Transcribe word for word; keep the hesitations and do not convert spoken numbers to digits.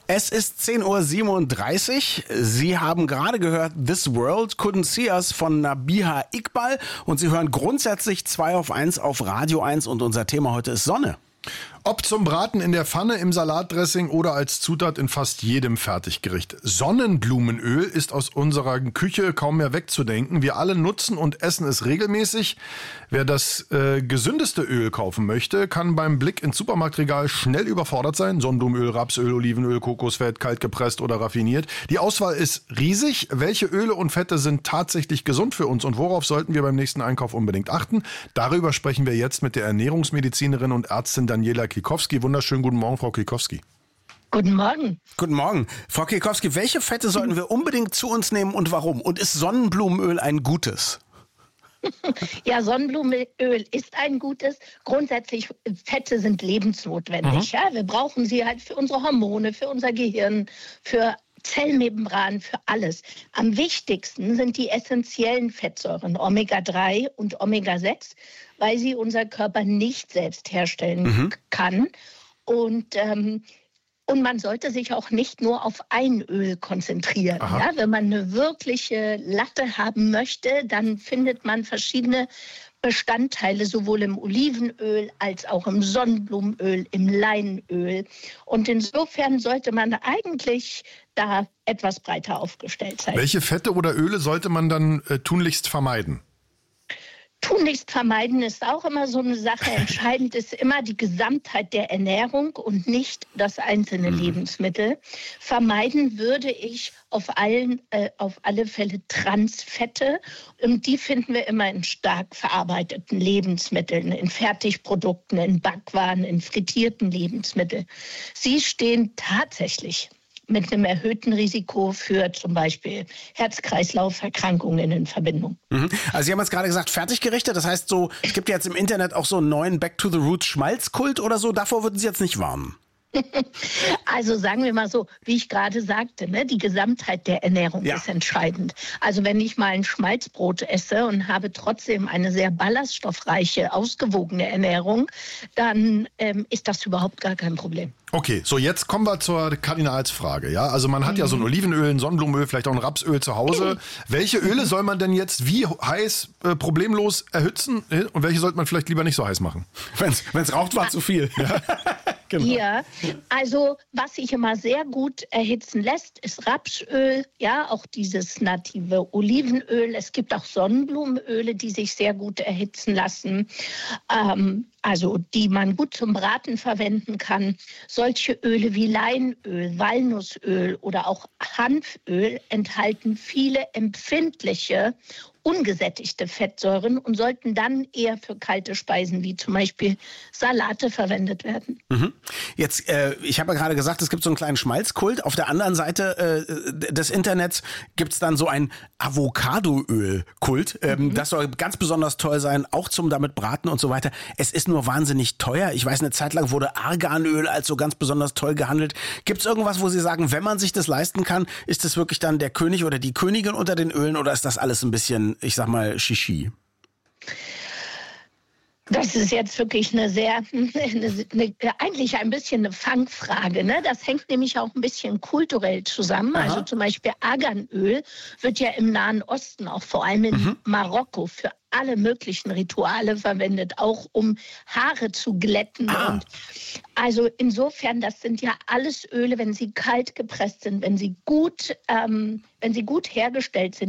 Es ist zehn Uhr siebenunddreißig. Sie haben gerade gehört This World Couldn't See Us von Nabiha Iqbal und Sie hören grundsätzlich zwei auf eins auf Radio eins und unser Thema heute ist Sonne. Ob zum Braten in der Pfanne, im Salatdressing oder als Zutat in fast jedem Fertiggericht. Sonnenblumenöl ist aus unserer Küche kaum mehr wegzudenken. Wir alle nutzen und essen es regelmäßig. Wer das äh, gesündeste Öl kaufen möchte, kann beim Blick ins Supermarktregal schnell überfordert sein. Sonnenblumenöl, Rapsöl, Olivenöl, Kokosfett, kalt gepresst oder raffiniert. Die Auswahl ist riesig. Welche Öle und Fette sind tatsächlich gesund für uns und worauf sollten wir beim nächsten Einkauf unbedingt achten? Darüber sprechen wir jetzt mit der Ernährungsmedizinerin und Ärztin Daniela Klikowski. Wunderschönen guten Morgen, Frau Klikowski. Guten Morgen. Guten Morgen. Frau Klikowski, welche Fette sollten wir unbedingt zu uns nehmen und warum? Und ist Sonnenblumenöl ein gutes? Ja, Sonnenblumenöl ist ein gutes. Grundsätzlich, Fette sind lebensnotwendig. Mhm. Ja? Wir brauchen sie halt für unsere Hormone, für unser Gehirn, für Zellmembran, für alles. Am wichtigsten sind die essentiellen Fettsäuren, Omega drei und Omega sechs, weil sie unser Körper nicht selbst herstellen mhm. kann. Und, ähm, und man sollte sich auch nicht nur auf ein Öl konzentrieren. Ja? Wenn man eine wirkliche Latte haben möchte, dann findet man verschiedene Bestandteile sowohl im Olivenöl als auch im Sonnenblumenöl, im Leinöl. Und insofern sollte man eigentlich da etwas breiter aufgestellt sein. Welche Fette oder Öle sollte man dann äh, tunlichst vermeiden? Tunlichst vermeiden ist auch immer so eine Sache. Entscheidend ist immer die Gesamtheit der Ernährung und nicht das einzelne mhm. Lebensmittel. Vermeiden würde ich auf, allen, äh, auf alle Fälle Transfette. Und die finden wir immer in stark verarbeiteten Lebensmitteln, in Fertigprodukten, in Backwaren, in frittierten Lebensmitteln. Sie stehen tatsächlich mit einem erhöhten Risiko für zum Beispiel Herz-Kreislauf-Erkrankungen in Verbindung. Mhm. Also Sie haben jetzt gerade gesagt, Fertiggerichte, das heißt so, es gibt ja jetzt im Internet auch so einen neuen Back-to-the-Roots-Schmalzkult oder so, davor würden Sie jetzt nicht warnen? Also sagen wir mal so, wie ich gerade sagte, ne, die Gesamtheit der Ernährung ja. ist entscheidend. Also wenn ich mal ein Schmalzbrot esse und habe trotzdem eine sehr ballaststoffreiche, ausgewogene Ernährung, dann ähm, ist das überhaupt gar kein Problem. Okay, so jetzt kommen wir zur Kardinalsfrage. Ja? Also man hat mhm. ja so ein Olivenöl, ein Sonnenblumenöl, vielleicht auch ein Rapsöl zu Hause. Mhm. Welche Öle soll man denn jetzt wie heiß äh, problemlos erhitzen und welche sollte man vielleicht lieber nicht so heiß machen? Wenn es raucht, war zu viel. Ja. Genau. Ja, also was sich immer sehr gut erhitzen lässt, ist Rapsöl, ja, auch dieses native Olivenöl. Es gibt auch Sonnenblumenöle, die sich sehr gut erhitzen lassen, ähm, also die man gut zum Braten verwenden kann. Solche Öle wie Leinöl, Walnussöl oder auch Hanföl enthalten viele empfindliche ungesättigte Fettsäuren und sollten dann eher für kalte Speisen wie zum Beispiel Salate verwendet werden. Mhm. Jetzt, äh, ich habe ja gerade gesagt, es gibt so einen kleinen Schmalzkult. Auf der anderen Seite äh, des Internets gibt es dann so ein Avocadoöl-Kult. Ähm, mhm. Das soll ganz besonders toll sein, auch zum damit braten und so weiter. Es ist nur wahnsinnig teuer. Ich weiß, eine Zeit lang wurde Arganöl als so ganz besonders toll gehandelt. Gibt es irgendwas, wo Sie sagen, wenn man sich das leisten kann, ist das wirklich dann der König oder die Königin unter den Ölen oder ist das alles ein bisschen, ich sag mal, Shishi? Das ist jetzt wirklich eine sehr, eine, eine, eigentlich ein bisschen eine Fangfrage. Ne? Das hängt nämlich auch ein bisschen kulturell zusammen. Aha. Also zum Beispiel Arganöl wird ja im Nahen Osten, auch vor allem in mhm. Marokko, für alle möglichen Rituale verwendet, auch um Haare zu glätten. Ah. Und also insofern, das sind ja alles Öle, wenn sie kalt gepresst sind, wenn sie gut, ähm, wenn sie gut hergestellt sind,